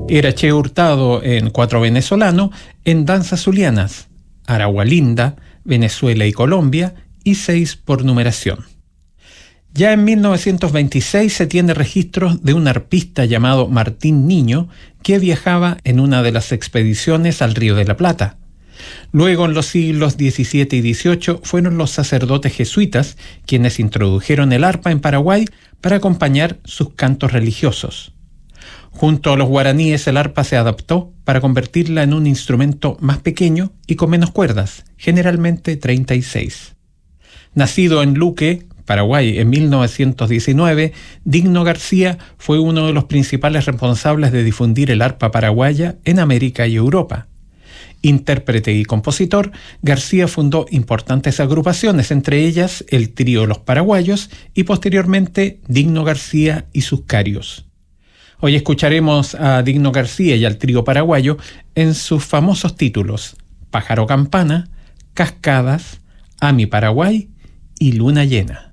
Era Che Hurtado en Cuatro Venezolano, en Danzas Zulianas, Aragualinda, Venezuela y Colombia, y 6 por numeración. Ya en 1926 se tiene registros de un arpista llamado Martín Niño que viajaba en una de las expediciones al Río de la Plata. Luego, en los siglos XVII y XVIII, fueron los sacerdotes jesuitas quienes introdujeron el arpa en Paraguay para acompañar sus cantos religiosos. Junto a los guaraníes, el arpa se adaptó para convertirla en un instrumento más pequeño y con menos cuerdas, generalmente 36. Nacido en Luque, Paraguay, en 1919, Digno García fue uno de los principales responsables de difundir el arpa paraguaya en América y Europa. Intérprete y compositor, García fundó importantes agrupaciones, entre ellas el Trío Los Paraguayos y posteriormente Digno García y sus Carios. Hoy escucharemos a Digno García y al Trío Paraguayo en sus famosos títulos Pájaro Campana, Cascadas, A mi Paraguay y Luna Llena.